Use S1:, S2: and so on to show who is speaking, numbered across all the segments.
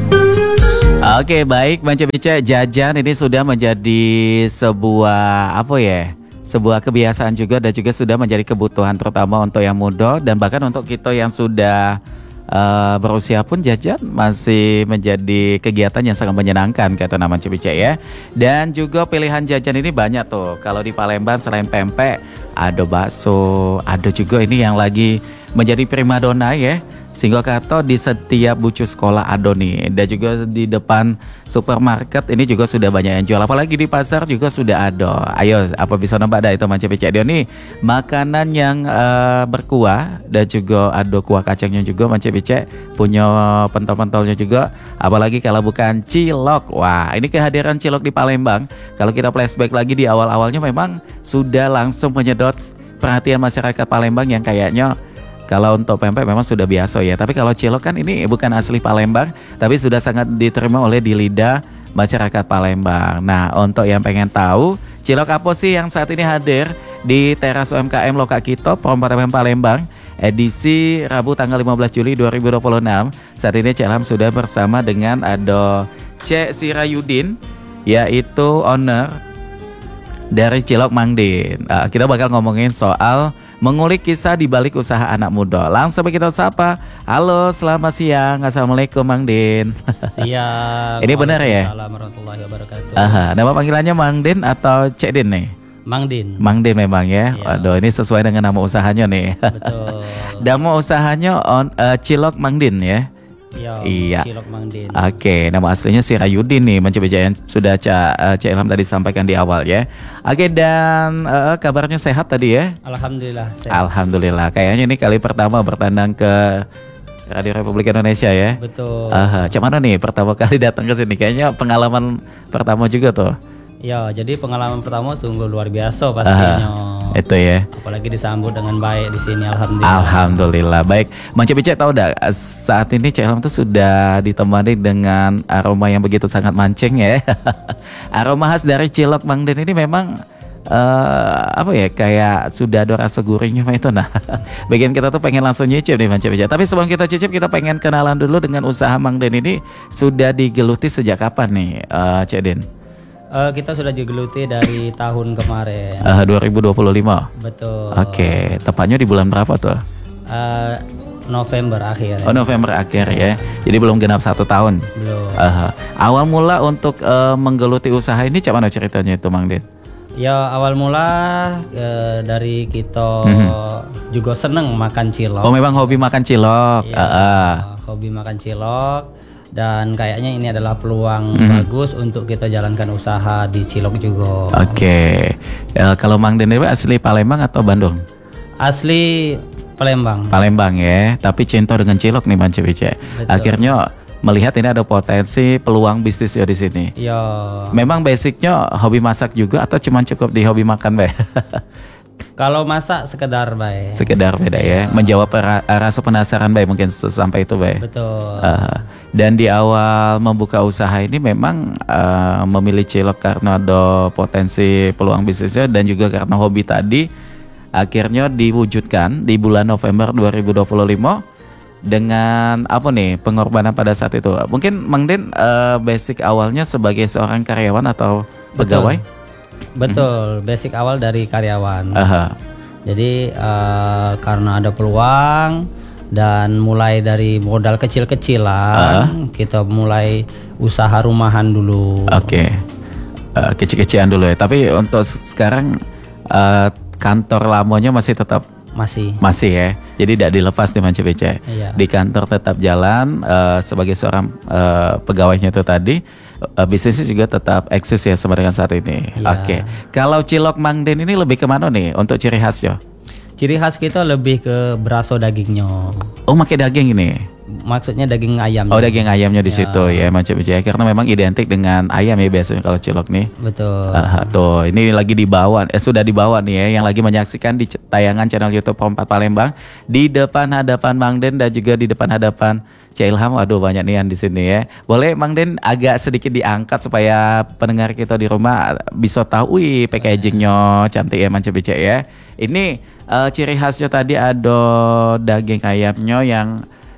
S1: Oke, baik, Manca jajan ini sudah menjadi sebuah sebuah kebiasaan juga dan juga sudah menjadi kebutuhan terutama untuk yang muda dan bahkan untuk kita yang sudah berusia pun jajan masih menjadi kegiatan yang sangat menyenangkan kata nama Manca ya. Dan juga pilihan jajan ini banyak tuh. Kalau di Palembang selain pempek, ada bakso, ada juga ini yang lagi menjadi primadona ya. Sehingga kata di setiap bucu sekolah ada nih. Dan juga di depan supermarket ini juga sudah banyak yang jual. Apalagi di pasar juga sudah ada. Ayo, apa bisa nampak dah itu Manca dia nih. Makanan yang berkuah dan juga ada kuah kacangnya juga Manca punya pentol-pentolnya juga. Apalagi kalau bukan cilok. Wah, ini kehadiran cilok di Palembang. Kalau kita flashback lagi di awal-awalnya memang sudah langsung menyedot perhatian masyarakat Palembang yang kayaknya kalau untuk pempek memang sudah biasa ya. Tapi kalau cilok kan ini bukan asli Palembang, tapi sudah sangat diterima oleh di lidah masyarakat Palembang. Nah, untuk yang pengen tahu cilok apa sih yang saat ini hadir di teras UMKM Loka Kito, Perompak FM Palembang, edisi Rabu tanggal 15 Juli 2026. Saat ini Cik Ilham sudah bersama dengan ada Cik Sirayudin, yaitu owner dari Cilok Mang Din. Kita bakal ngomongin soal mengulik kisah di balik usaha anak muda. Langsung kita sapa. Halo, selamat siang. Assalamualaikum Mang Din.
S2: Siang.
S1: Ini benar ya?
S2: Assalamualaikum warahmatullahi wabarakatuh.
S1: Nama panggilannya Mang Din atau Cek Din nih?
S2: Mang Din.
S1: Mang Din memang ya.
S2: Iya.
S1: Waduh, ini sesuai dengan nama usahanya nih.
S2: Betul.
S1: Nama usahanya Cilok Mang Din ya. Iya.
S2: Cilok Mang Din.
S1: Oke, nama aslinya Sirayudin nih, Manca yang sudah Cik Ilham tadi sampaikan di awal ya. Oke, dan kabarnya sehat tadi ya?
S2: Alhamdulillah. Sehat.
S1: Alhamdulillah. Kayaknya ini kali pertama bertandang ke Radio Republik Indonesia ya.
S2: Betul.
S1: Cak mana nih pertama kali datang ke sini? Kayaknya pengalaman pertama juga tuh.
S2: Ya, jadi pengalaman pertama sungguh luar biasa pastinya.
S1: Itu ya.
S2: Apalagi disambut dengan baik di sini, alhamdulillah.
S1: Alhamdulillah. Baik, Manca tahu dah saat ini Cik Ilham tuh sudah ditemani dengan aroma yang begitu sangat mancing ya. Aroma khas dari Cilok Mang Din ini memang kayak sudah ada rasa gurihnya itu nah. Bagian kita tuh pengen langsung nyicip nih Manca. Tapi sebelum kita cicip kita pengen kenalan dulu dengan usaha Mang Din ini sudah digeluti sejak kapan nih Cik Din?
S2: Kita sudah digeluti dari tahun kemarin.
S1: 2025.
S2: Betul.
S1: Oke, tepatnya di bulan berapa tuh?
S2: November akhir.
S1: Oh, November akhir ya. Jadi belum genap 1 tahun.
S2: Belum.
S1: Awal mula untuk menggeluti usaha ini cak mana ceritanya itu Mang Din?
S2: Ya awal mula dari kita juga seneng makan cilok.
S1: Oh memang hobi makan cilok.
S2: Hobi makan cilok. Dan kayaknya ini adalah peluang bagus untuk kita jalankan usaha di Cilok juga.
S1: Oke. Kalau Mang Din asli Palembang atau Bandung?
S2: Asli Palembang.
S1: Palembang ya. Tapi cinta dengan cilok nih Manca. Akhirnya melihat ini ada potensi peluang bisnis ya di sini.
S2: Ya.
S1: Memang basicnya hobi masak juga atau cuma cukup di hobi makan be?
S2: Kalau masak sekedar baik.
S1: Sekedar beda ya. Menjawab rasa penasaran baik mungkin sampai itu baik.
S2: Betul.
S1: Dan di awal membuka usaha ini memang memilih cilok karena ada potensi peluang bisnisnya dan juga karena hobi tadi akhirnya diwujudkan di bulan November 2025 dengan apa nih pengorbanan pada saat itu. Mungkin Mang Din basic awalnya sebagai seorang karyawan atau pegawai?
S2: Betul, basic awal dari karyawan. Jadi karena ada peluang dan mulai dari modal kecil-kecilan, kita mulai usaha rumahan dulu.
S1: Oke. Kecil-kecilan dulu ya. Tapi untuk sekarang kantor lamanya masih tetap masih ya. Jadi tidak dilepas di Manca.
S2: Iya.
S1: Di kantor tetap jalan sebagai seorang pegawainya itu tadi. Bisnisnya juga tetap eksis ya sama dengan saat ini.
S2: Iya.
S1: Oke. Kalau Cilok Mang Din ini lebih kemana nih untuk ciri khasnya?
S2: Ciri khas kita lebih ke beraso dagingnya.
S1: Oh, pakai daging ini.
S2: Maksudnya daging ayam.
S1: Oh, daging ayamnya di situ ya Manca karena memang identik dengan ayam ya biasanya kalau cilok nih.
S2: Betul.
S1: Tuh, ini lagi dibawa sudah dibawa nih ya yang lagi menyaksikan di tayangan channel YouTube Perompak Palembang di depan hadapan Mang Din dan juga di depan hadapan Cik Ilham. Waduh banyak nih yang di sini ya. Boleh Mang Din agak sedikit diangkat supaya pendengar kita di rumah bisa tahu packagingnya cantik ya Manca ya. Ini ciri khasnya tadi ada daging ayamnya yang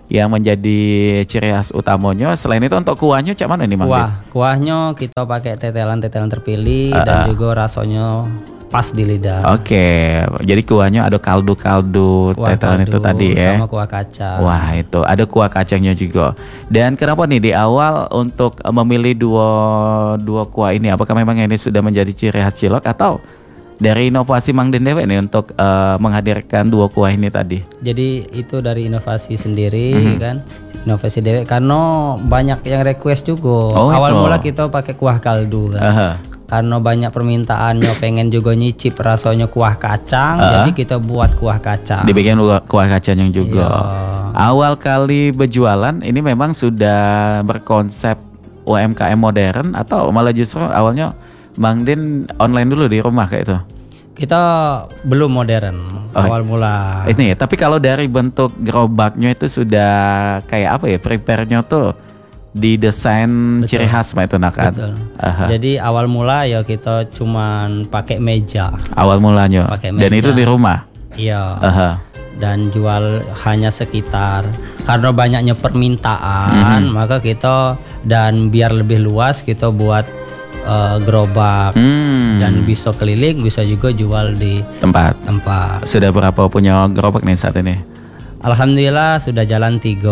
S1: yang menjadi ciri khas utamanya. Selain itu untuk kuahnya cak mana nih Mang Din?
S2: Kuahnya kita pakai tetelan-tetelan terpilih dan juga rasanya pas di lidah.
S1: Oke, jadi kuahnya ada kaldu-kaldu tetelan itu tadi ya.
S2: Sama kuah kacang.
S1: Wah, itu ada kuah kacangnya juga. Dan kenapa nih di awal untuk memilih dua kuah ini? Apakah memang ini sudah menjadi ciri khas Cilok atau dari inovasi Mang Din dewe nih untuk menghadirkan dua kuah ini tadi?
S2: Jadi itu dari inovasi sendiri kan, inovasi dewe karena banyak yang request juga. Awal mula kita pakai kuah kaldu kan. Karena banyak permintaannya pengen juga nyicip rasanya kuah kacang, jadi kita buat kuah kacang.
S1: Dibikin kuah kacangnya juga. Awal kali berjualan ini memang sudah berkonsep UMKM modern atau malah justru awalnya Mang Din online dulu di rumah kayak itu?
S2: Kita belum modern awal mula.
S1: Ini ya, tapi kalau dari bentuk gerobaknya itu sudah kayak apa ya, prepare-nya tuh didesain ciri khas itu kan.
S2: Jadi awal mula ya kita cuman pakai meja.
S1: Awal mulanya. Dan itu di rumah.
S2: Iya. Dan jual hanya sekitar karena banyaknya permintaan, maka kita dan biar lebih luas kita buat gerobak dan bisa keliling, bisa juga jual di tempat.
S1: Sudah berapa punya gerobak nih saat ini?
S2: Alhamdulillah sudah jalan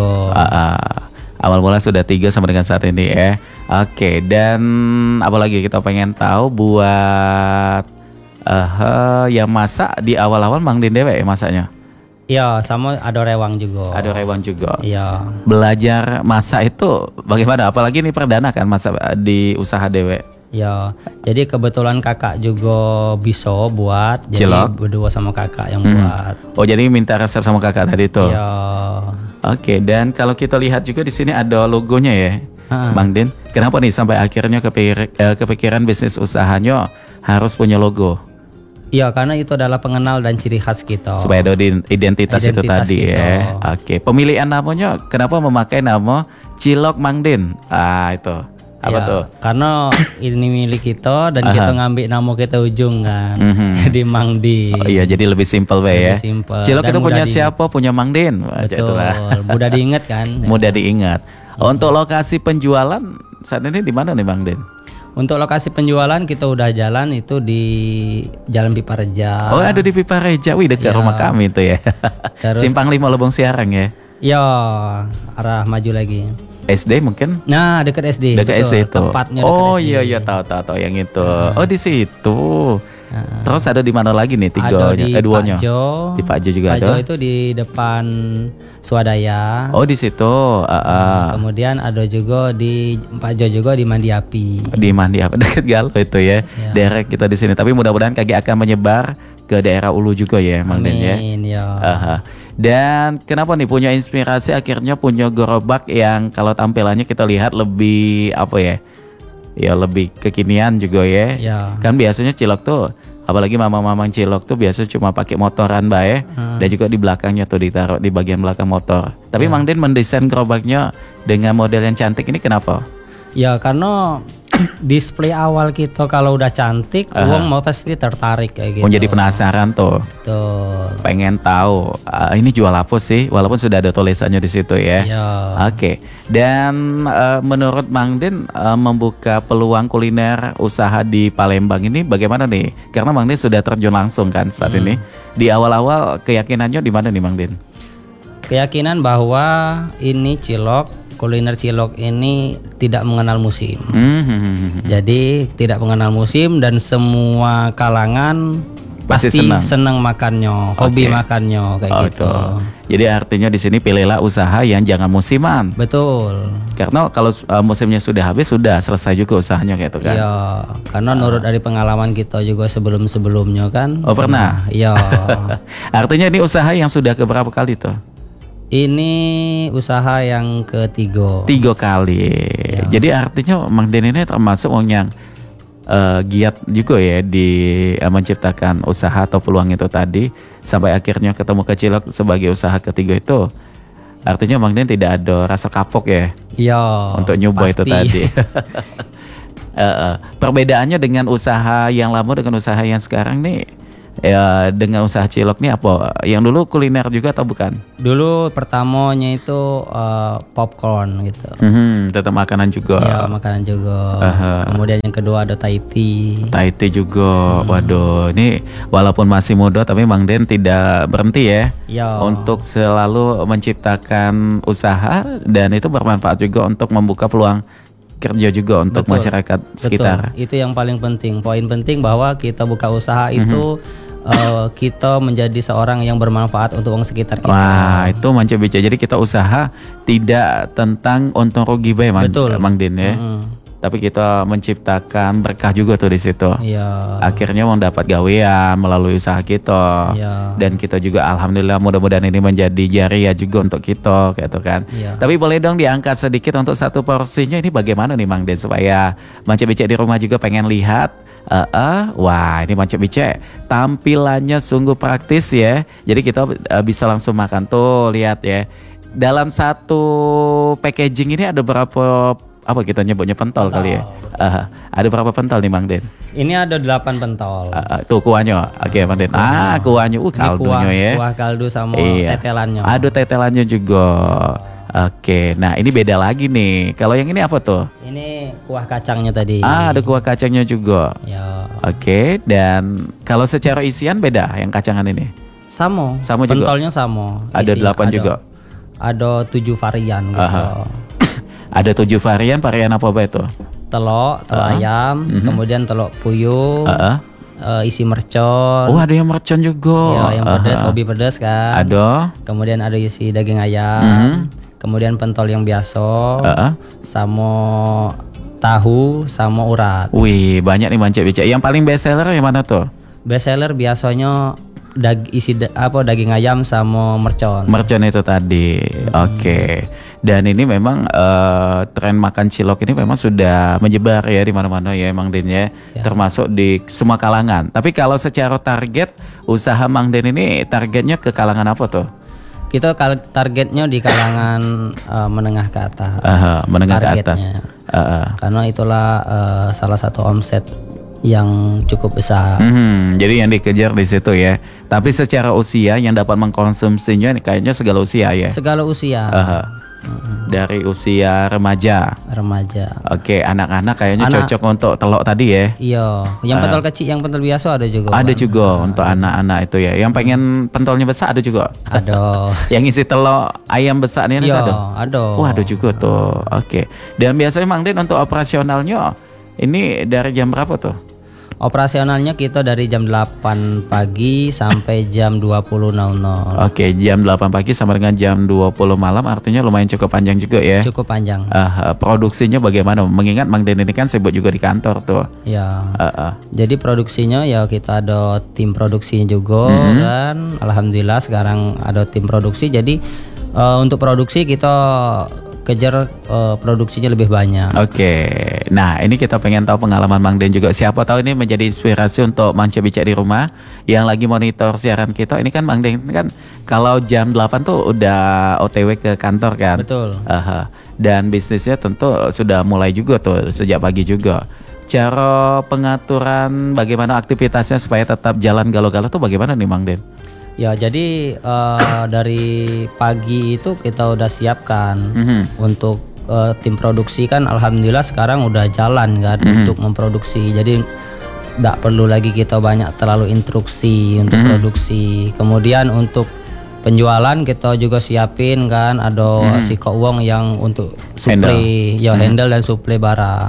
S2: 3.
S1: Awal mula sudah 3 sampai dengan saat ini ya. Oke, dan apalagi kita pengen tahu buat yang masak di awal-awal Mang Din dewe masaknya?
S2: Iya, sama ada rewang juga.
S1: Ada rewang juga.
S2: Iya.
S1: Belajar masak itu bagaimana? Apalagi ini perdana kan masak di usaha dewe.
S2: Ya, jadi kebetulan kakak juga bisa buat,
S1: Cilok.
S2: jadi berdua sama kakak yang buat.
S1: Oh, jadi minta resep sama kakak tadi tuh.
S2: Ya.
S1: Oke, dan kalau kita lihat juga di sini ada logonya ya, Mang Din. Kenapa nih sampai akhirnya kepikiran bisnis usahanya harus punya logo?
S2: Iya, karena itu adalah pengenal dan ciri khas kita.
S1: Supaya ada identitas itu tadi kita. Ya. Oke, pemilihan namanya kenapa memakai nama Cilok Mang Din? Itu. Apa tuh?
S2: Karena ini milik kita dan kita ngambil nama kita ujung kan. Jadi Mang Din.
S1: Oh iya, jadi lebih simpel ya. Cilok
S2: dan
S1: itu punya siapa? Punya Mang Din.
S2: Betul. Mudah diingat kan?
S1: Mudah diingat. Untuk lokasi penjualan saat ini di mana nih Mang Din?
S2: Untuk lokasi penjualan kita udah jalan itu di Jalan Pipareja.
S1: Oh, ada di Pipareja. Wih, dekat rumah kami itu ya. Terus, Simpang 5 Lebong Siarang ya.
S2: Iya, arah maju lagi.
S1: SD mungkin?
S2: Nah, dekat SD.
S1: Dekat SD itu.
S2: Tempatnya
S1: dekat SD. Iya tahu yang itu. Oh, di situ. Terus ada di mana lagi nih duanya? Di Pak Jo juga ada.
S2: Pak Jo itu di depan Swadaya.
S1: Oh, di situ.
S2: Kemudian ada juga di Pak Jo juga di Mandi Api.
S1: Di Mandi Api dekat Galuh itu ya. Daerah kita di sini. Tapi mudah-mudahan kaki akan menyebar ke daerah Ulu juga ya, Mang Din ya.
S2: Amin ya.
S1: Dan kenapa nih punya inspirasi akhirnya punya gerobak yang kalau tampilannya kita lihat lebih apa ya? Ya lebih kekinian juga ya. Kan biasanya Cilok tuh apalagi mamang-mamang Cilok tuh biasa cuma pakai motoran bae dan juga di belakangnya tuh ditaruh di bagian belakang motor. Tapi Mang Din mendesain gerobaknya dengan model yang cantik ini kenapa?
S2: Ya karena display awal kita kalau udah cantik, uang mau pasti tertarik kayak gitu.
S1: Menjadi penasaran tuh.
S2: Betul.
S1: Pengen tahu ini jual apa sih? Walaupun sudah ada tulisannya di situ ya. Oke. Dan menurut Mang Din membuka peluang kuliner usaha di Palembang ini bagaimana nih? Karena Mang Din sudah terjun langsung kan saat ini. Di awal-awal keyakinannya di mana nih Mang Din?
S2: Keyakinan bahwa ini kuliner Cilok ini tidak mengenal musim. Jadi tidak mengenal musim dan semua kalangan pasti senang makannya, hobi makannya kayak gitu.
S1: Jadi artinya di sini pilihlah usaha yang jangan musiman.
S2: Betul.
S1: Karena kalau musimnya sudah habis sudah selesai juga usahanya kayak itu kan.
S2: Iya, karena nurut dari pengalaman kita juga sebelum-sebelumnya kan.
S1: Oh pernah?
S2: Iya.
S1: Artinya ini usaha yang sudah keberapa kali tuh?
S2: Ini usaha yang ketiga.
S1: 3 kali. Jadi artinya Mang Din ini termasuk orang yang giat juga ya di menciptakan usaha atau peluang itu tadi sampai akhirnya ketemu ke Cilok sebagai usaha ketiga itu. Artinya Mang Din tidak ada rasa kapok ya.
S2: Iya.
S1: Untuk nyoba itu tadi. Perbedaannya dengan usaha yang lama dengan usaha yang sekarang nih ya dengan usaha cilok nih apa? Yang dulu kuliner juga atau bukan?
S2: Dulu pertamanya itu popcorn gitu.
S1: Tetap makanan juga.
S2: Ya, makanan juga. Kemudian yang kedua ada Thai tea.
S1: Thai tea juga. Waduh, ini walaupun masih muda tapi Mang Den tidak berhenti ya.
S2: Ya.
S1: Untuk selalu menciptakan usaha dan itu bermanfaat juga untuk membuka peluang kerja juga untuk masyarakat sekitar.
S2: Itu yang paling penting. Poin penting bahwa kita buka usaha itu kita menjadi seorang yang bermanfaat untuk orang sekitar kita.
S1: Wah, itu mantap bicara. Jadi kita usaha tidak tentang untung rugi bae, Mang Din ya. Tapi kita menciptakan berkah juga tuh di situ.
S2: Iya.
S1: Akhirnya mendapat gawean melalui usaha kita.
S2: Iya.
S1: Dan kita juga alhamdulillah mudah-mudahan ini menjadi jariah juga untuk kita gitu kan.
S2: Iya.
S1: Tapi boleh dong diangkat sedikit untuk satu porsinya, ini bagaimana nih Mang Den supaya Mancep Bice di rumah juga pengen lihat. Wah ini Mancep Bice tampilannya sungguh praktis ya. Jadi kita bisa langsung makan tuh, lihat ya. Dalam satu packaging ini ada berapa, apa kita nyebutnya pentol kali ya? Ada berapa pentol nih Mang Den?
S2: Ini ada 8 pentol.
S1: Tuh kuahnya. Oke Mang Den. Kuahnya kaldunya ya.
S2: Kuah kaldu sama tetelannya.
S1: Ada tetelannya juga. Oke, nah ini beda lagi nih. Kalau yang ini apa tuh?
S2: Ini kuah kacangnya tadi.
S1: Ada kuah kacangnya juga.
S2: Ya.
S1: Oke, dan kalau secara isian beda yang kacangan ini?
S2: Sama
S1: juga.
S2: Pentolnya sama.
S1: Ada 8 juga.
S2: Ada 7 varian gitu.
S1: Ada 7 varian apa itu?
S2: Telur ayam, kemudian telur puyuh, isi mercon.
S1: Oh ada yang mercon juga.
S2: Ya, yang pedas, hobi pedas kan.
S1: Ada.
S2: Kemudian ada isi daging ayam. Kemudian pentol yang biasa. Sama tahu sama urat.
S1: Wih banyak nih Mancep Bice. Yang paling best seller yang mana tuh?
S2: Best seller biasanya daging ayam sama mercon.
S1: Mercon itu tadi. Oke. Dan ini memang tren makan cilok ini memang sudah menyebar ya di mana-mana ya Mang Den ya. Termasuk di semua kalangan. Tapi kalau secara target usaha Mang Den ini targetnya ke kalangan apa tuh?
S2: Kita targetnya di kalangan menengah ke atas.
S1: Menengah ke atas.
S2: Karena itulah salah satu omset yang cukup besar.
S1: Jadi yang dikejar di situ ya. Tapi secara usia yang dapat mengkonsumsinya kayaknya segala usia ya.
S2: Segala usia.
S1: Dari usia remaja. Oke, anak-anak kayaknya cocok untuk telok tadi ya.
S2: Iya, yang pentol kecil, yang pentol biasa ada juga.
S1: Ada juga untuk anak-anak itu ya. Yang pengen pentolnya besar ada juga.
S2: Ada.
S1: Yang isi telur ayam besar ini ada. Wah, ada juga tuh. Oke. Dan biasanya Mang Den untuk operasionalnya ini dari jam berapa tuh?
S2: Operasionalnya kita dari jam 8 pagi sampai jam 20.00.
S1: Oke, jam 8 pagi sampai dengan jam 20 malam artinya lumayan cukup panjang juga ya.
S2: Cukup panjang.
S1: Produksinya bagaimana? Mengingat Mang Den ini kan sibuk juga di kantor tuh.
S2: Ya. Jadi produksinya ya kita ada tim produksinya juga kan. Alhamdulillah sekarang ada tim produksi. Jadi untuk produksi kita kejar produksinya lebih banyak. Oke.
S1: Nah ini kita pengen tahu pengalaman Mang Den juga. Siapa tahu ini menjadi inspirasi untuk Mancep Bice di rumah yang lagi monitor siaran kita. Ini kan Mang Den kan kalau jam 8 tuh udah OTW ke kantor kan.
S2: Betul.
S1: Dan bisnisnya tentu sudah mulai juga tuh sejak pagi juga. Cara pengaturan bagaimana aktivitasnya supaya tetap jalan galo-galo tuh bagaimana nih Mang Den?
S2: Ya jadi dari pagi itu kita udah siapkan untuk tim produksi kan alhamdulillah sekarang udah jalan kan untuk memproduksi. Jadi nggak perlu lagi kita banyak terlalu instruksi untuk produksi. Kemudian untuk penjualan kita juga siapin kan ada siko uang yang untuk suplai handle dan suplai barang.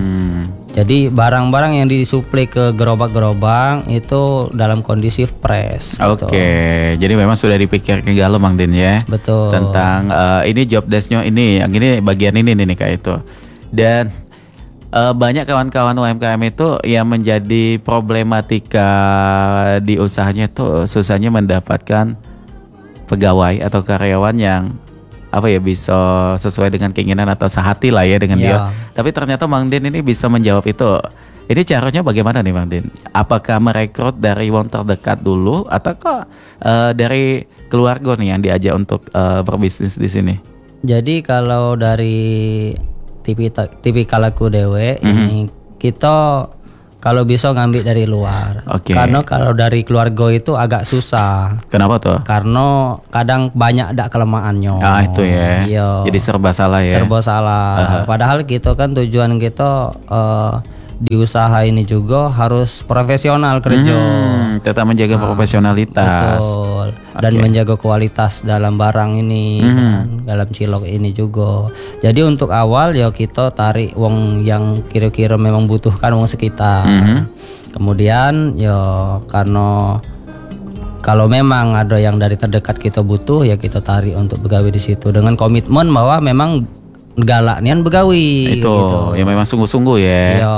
S2: Jadi barang-barang yang disuplai ke gerobak-gerobak itu dalam kondisi fresh.
S1: Oke, jadi memang sudah dipikirkan galau Mang Den ya.
S2: Betul.
S1: Tentang ini job desk-nya ini, yang ini bagian ini nih kayak itu. Dan banyak kawan-kawan UMKM itu yang menjadi problematika di usahanya itu susahnya mendapatkan pegawai atau karyawan yang bisa sesuai dengan keinginan atau sehati lah ya dengan dia. Tapi ternyata Mang Den ini bisa menjawab itu. Ini caranya bagaimana nih Mang Den? Apakah merekrut dari wong terdekat dulu ataukah dari keluarga nih yang diajak untuk berbisnis di sini?
S2: Jadi kalau dari tipikal aku dewe ini kita kalau bisa ngambil dari luar.
S1: Oke.
S2: Karena kalau dari keluarga itu agak susah.
S1: Kenapa tuh?
S2: Karena kadang banyak kelemahannya.
S1: Itu ya.
S2: Iya.
S1: Jadi serba salah ya.
S2: Serba salah. Padahal kita kan tujuan kita di usaha ini juga harus profesional kerja.
S1: Tetap menjaga profesionalitas.
S2: Betul. Dan menjaga kualitas dalam barang ini, kan, dalam cilok ini juga. Jadi untuk awal ya kita tarik wong yang kira-kira memang butuhkan wong sekitar. Kemudian ya karena kalau memang ada yang dari terdekat kita butuh ya kita tarik untuk begawi di situ dengan komitmen bahwa memang galak nian begawi
S1: itu
S2: gitu.
S1: Ya memang sungguh-sungguh ya.
S2: Iya.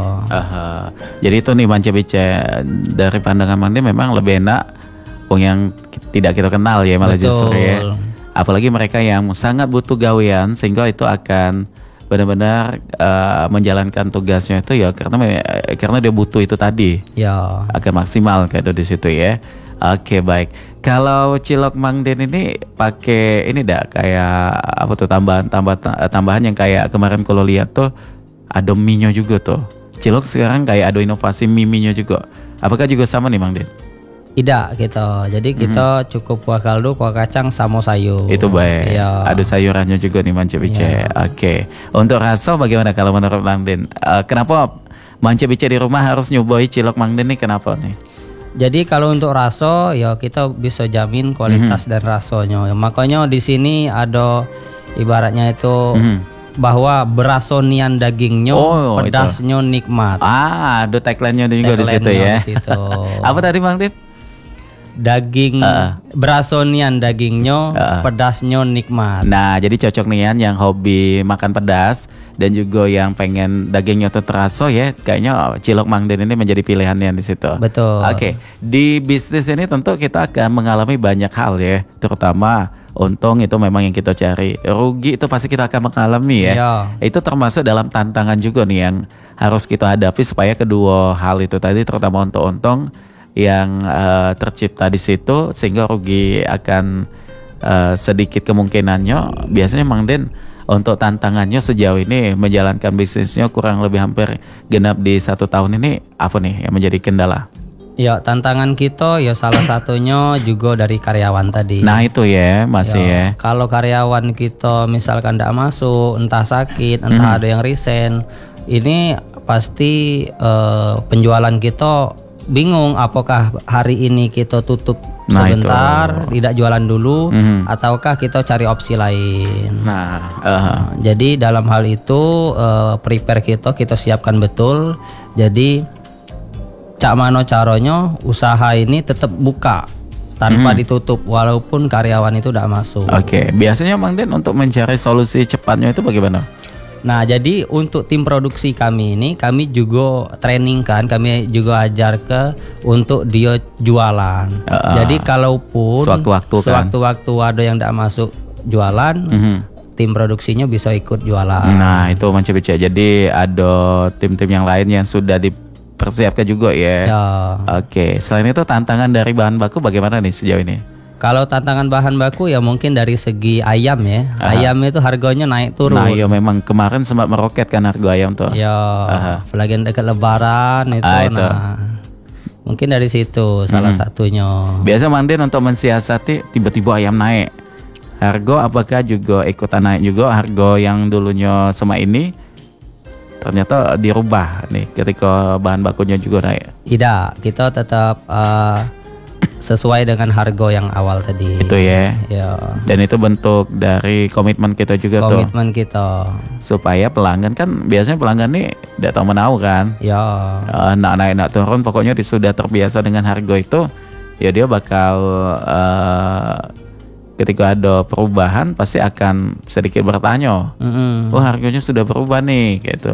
S1: Jadi itu nih Mang Cebice, dari pandangan Mang Din memang lebih enak wong yang tidak kita kenal ya malah justru ya. Apalagi mereka yang sangat butuh gawean sehingga itu akan benar-benar menjalankan tugasnya itu ya karena dia butuh itu tadi.
S2: Ya.
S1: Akan maksimal kayak di situ ya. Oke, baik. Kalau cilok Mang Den ini pakai ini kayak apa tuh tambahan yang kayak kemarin kalau lihat tuh ada mie-nya juga tuh. Cilok sekarang kayak ada inovasi mie-nya juga. Apakah juga sama nih Mang Den?
S2: Tidak gitu. Jadi kita cukup kuah kaldu, kuah kacang sama sayur.
S1: Itu baik.
S2: Iya.
S1: Ada sayurannya juga nih Mang Cebice. Oke. Untuk rasa bagaimana kalau menurut Mang Den? Kenapa Mang Cebice di rumah harus nyobain cilok Mang Den nih? Kenapa nih?
S2: Jadi kalau untuk raso ya kita bisa jamin kualitas dan rasonya. Makanya di sini ada ibaratnya itu bahwa berasonian dagingnya, pedasnya nikmat.
S1: Ada tagline-nya juga di situ ya. Apa tadi Mang Din?
S2: Daging berasonian dagingnya, pedasnya nikmat.
S1: Nah, jadi cocok nih yang hobi makan pedas dan juga yang pengen dagingnya tuh terasa ya, kayaknya cilok Mang Den ini menjadi pilihannya di situ.
S2: Betul.
S1: Oke, di bisnis ini tentu kita akan mengalami banyak hal ya, terutama untung itu memang yang kita cari. Rugi itu pasti kita akan mengalami ya.
S2: Iya.
S1: Itu termasuk dalam tantangan juga nih yang harus kita hadapi supaya kedua hal itu tadi, terutama untuk untung yang tercipta di situ sehingga rugi akan sedikit kemungkinannya. Biasanya Mang Den untuk tantangannya sejauh ini menjalankan bisnisnya kurang lebih hampir genap di 1 tahun ini apa nih yang menjadi kendala?
S2: Ya tantangan kita ya salah satunya juga dari karyawan tadi.
S1: Nah itu ya masih ya.
S2: Kalau karyawan kita misalkan tidak masuk, entah sakit, entah ada yang resign, ini pasti penjualan kita bingung apakah hari ini kita tutup sebentar, tidak jualan dulu, ataukah kita cari opsi lain. Jadi dalam hal itu prepare kita siapkan betul. Jadi cak mano caranya usaha ini tetap buka tanpa ditutup walaupun karyawan itu tidak masuk.
S1: Oke, biasanya Mang Den untuk mencari solusi cepatnya itu bagaimana?
S2: Nah, jadi untuk tim produksi kami ini kami juga training kan, kami juga ajar untuk dia jualan. Jadi kalaupun sewaktu-waktu ada yang tidak masuk jualan, tim produksinya bisa ikut jualan.
S1: Nah, itu Mang Cebice. Jadi ada tim-tim yang lain yang sudah dipersiapkan juga ya. Oke, selain itu tantangan dari bahan baku bagaimana nih sejauh ini?
S2: Kalau tantangan bahan baku ya mungkin dari segi ayam ya. Ayam itu harganya naik turun.
S1: Nah, iya memang kemarin sempat meroket kan harga ayam tuh.
S2: Ya, apalagi dekat lebaran itu. Nah, mungkin dari situ salah satunya.
S1: Biasa Mang Den untuk mensiasati tiba-tiba ayam naik. Harga apakah juga ikutan naik juga harga yang dulunya sama ini? Ternyata dirubah nih ketika bahan bakunya juga naik.
S2: Tidak, kita tetap sesuai dengan harga yang awal tadi.
S1: Itu ya. Dan itu bentuk dari komitmen kita juga
S2: komitmen kita.
S1: Supaya pelanggan kan biasanya pelanggan nih tidak tahu menahu kan. Nak naik nak turun pokoknya dia sudah terbiasa dengan harga itu. Ya dia bakal ketika ada perubahan pasti akan sedikit bertanya. Harganya sudah berubah nih gitu.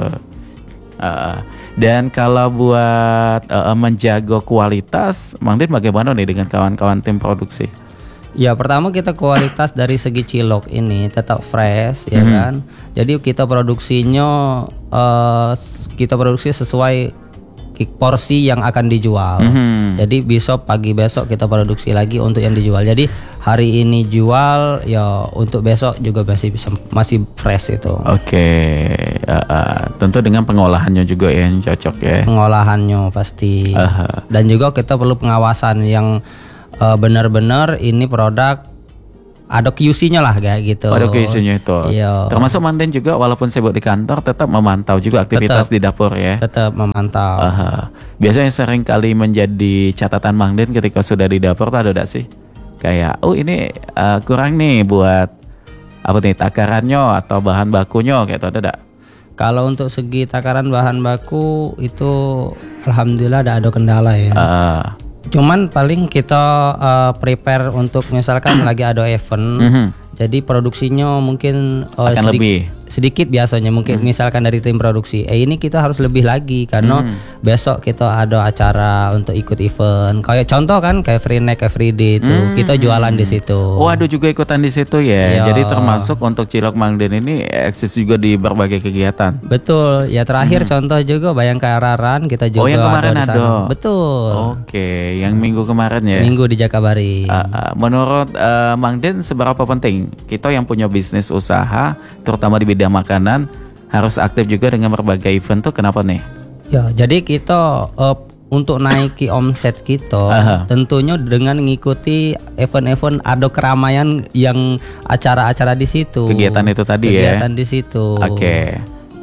S1: Dan kalau buat menjaga kualitas, Mang Den bagaimana nih dengan kawan-kawan tim produksi?
S2: Ya pertama kita kualitas dari segi cilok ini tetap fresh ya kan. Jadi kita produksinya kita produksi sesuai porsi yang akan dijual. Jadi besok pagi besok kita produksi lagi untuk yang dijual. Jadi hari ini jual ya untuk besok juga masih fresh itu.
S1: Tentu dengan pengolahannya juga ya yang cocok ya.
S2: Pengolahannya pasti. Dan juga kita perlu pengawasan yang benar-benar ini produk ada QC-nya lah kayak gitu.
S1: Ada QC-nya itu.
S2: Iya.
S1: Termasuk Manden juga walaupun sibuk di kantor tetap memantau juga aktivitas di dapur ya.
S2: Tetap memantau.
S1: Biasanya sering kali menjadi catatan Manden ketika sudah di dapur tuh ada enggak sih? Kayak ini kurang nih buat apa nih takarannya atau bahan bakunya kayak itu ada enggak?
S2: Kalau untuk segi takaran bahan baku itu alhamdulillah ada kendala ya. Cuman paling kita prepare untuk misalkan lagi ada event. Jadi produksinya mungkin
S1: akan lebih
S2: sedikit biasanya mungkin misalkan dari tim produksi ini kita harus lebih lagi karena besok kita ada acara untuk ikut event kayak contoh kan kayak Free Neck Every Day itu kita jualan di situ.
S1: Oh ada juga ikutan di situ ya. Jadi termasuk untuk Cilok Mangden ini eksis juga di berbagai kegiatan.
S2: Betul ya terakhir contoh juga Bayangkara Raran kita juga
S1: yang kemarin ada.
S2: Betul.
S1: Oke yang minggu kemarin ya.
S2: Minggu di Jakabari.
S1: Menurut Mangden seberapa penting kita yang punya bisnis usaha terutama di bidang makanan harus aktif juga dengan berbagai event tuh kenapa nih?
S2: Ya, jadi kita untuk naiki omset kita tentunya dengan mengikuti event-event ada keramaian yang acara-acara di situ.
S1: Kegiatan itu tadi ya.
S2: Kegiatan di situ.
S1: Oke.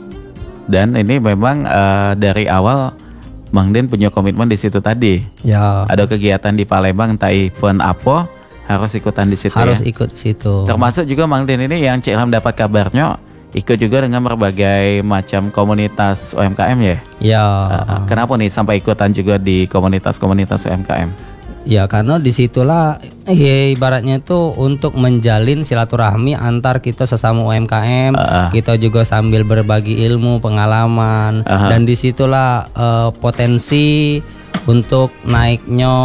S1: Dan ini memang dari awal Mang Den punya komitmen di situ tadi.
S2: Ya.
S1: Ada kegiatan di Palembang entah event apa harus ikutan di situ.
S2: Harus
S1: ya?
S2: Ikut di situ.
S1: Termasuk juga Mang Den ini yang Cik Ilham dapat kabarnya ikut juga dengan berbagai macam komunitas UMKM ya.
S2: Ya.
S1: Kenapa nih sampai ikutan juga di komunitas-komunitas UMKM?
S2: Ya karena disitulah ibaratnya itu untuk menjalin silaturahmi antar kita sesama UMKM. Kita juga sambil berbagi ilmu, pengalaman, dan disitulah potensi untuk naiknya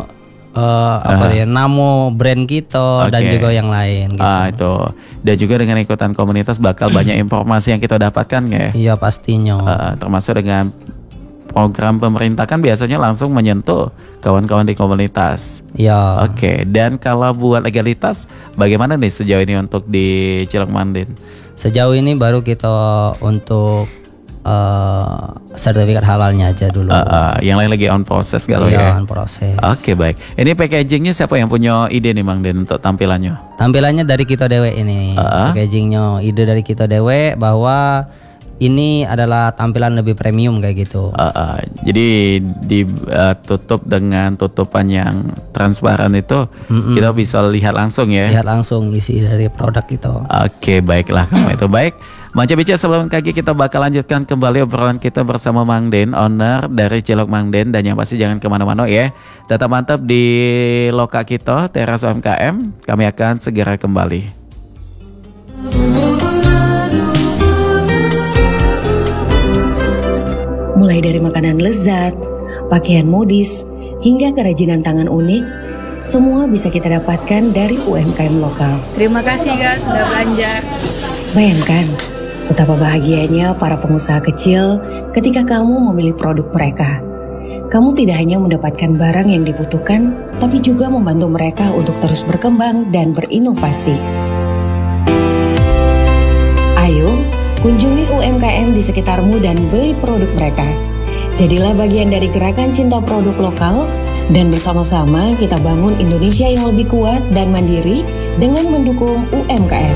S2: namo brand kita dan juga yang lain gitu.
S1: Itu. Dan juga dengan ikutan komunitas bakal banyak informasi yang kita dapatkan ya.
S2: Iya pastinya.
S1: Termasuk dengan program pemerintah kan biasanya langsung menyentuh kawan-kawan di komunitas.
S2: Iya.
S1: Oke. Dan kalau buat legalitas bagaimana nih sejauh ini untuk di Cilok Manden?
S2: Sejauh ini baru kita untuk sertifikat halalnya aja dulu.
S1: Yang lain lagi on proses kalau ya.
S2: On proses.
S1: Oke baik. Ini packagingnya siapa yang punya ide nih Mang Den untuk tampilannya?
S2: Tampilannya dari kita dewe ini. Packagingnya ide dari kita dewe bahwa ini adalah tampilan lebih premium kayak gitu.
S1: Jadi ditutup dengan tutupan yang transparan itu kita bisa lihat langsung ya.
S2: Lihat langsung isi dari produk itu.
S1: Oke baiklah kamu itu baik. Manca Bicara sebelum kaki kita bakal lanjutkan kembali obrolan kita bersama Mang Den, owner dari Cilok Mang Den, dan yang pasti jangan kemana-mana ya. Tetap mantap di loka kita Teras UMKM. Kami akan segera kembali.
S3: Mulai dari makanan lezat, pakaian modis, hingga kerajinan tangan unik, semua bisa kita dapatkan dari UMKM lokal.
S4: Terima kasih guys sudah belanja.
S3: Bayangkan betapa bahagianya para pengusaha kecil ketika kamu memilih produk mereka. Kamu tidak hanya mendapatkan barang yang dibutuhkan, tapi juga membantu mereka untuk terus berkembang dan berinovasi. Ayo, kunjungi UMKM di sekitarmu dan beli produk mereka. Jadilah bagian dari gerakan cinta produk lokal dan bersama-sama kita bangun Indonesia yang lebih kuat dan mandiri dengan mendukung UMKM.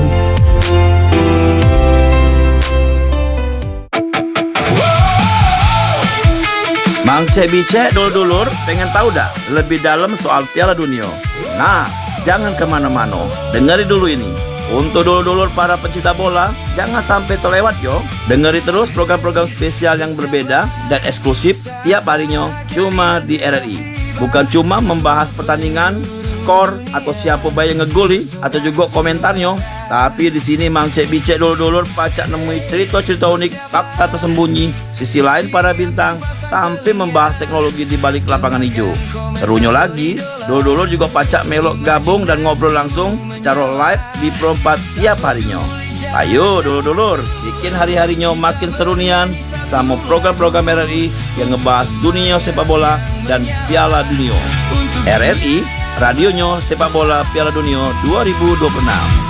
S5: Mang Cek dulur-dulur pengen tahu dah lebih dalam soal Piala Dunia? Nah, jangan kemana-mana, dengari dulu ini. Untuk dulur-dulur para pecinta bola, jangan sampai terlewat yo. Dengari terus program-program spesial yang berbeda dan eksklusif tiap harinya cuma di RRI. Bukan cuma membahas pertandingan, skor atau siapa yang ngegoli atau juga komentarnya, tapi di sini Mang Cek Bicek dulur-dulur pacak nemui cerita-cerita unik, fakta tersembunyi, sisi lain para bintang, sampai membahas teknologi di balik lapangan hijau. Serunya lagi, dulur-dulur juga pacak melok gabung dan ngobrol langsung secara live di Pro 4 tiap harinya. Ayo dulur-dulur, bikin hari-harinya makin seru nian sama program-program RRI yang ngebahas dunia sepak bola dan Piala Dunia. RRI, radionya sepak bola Piala Dunia 2026.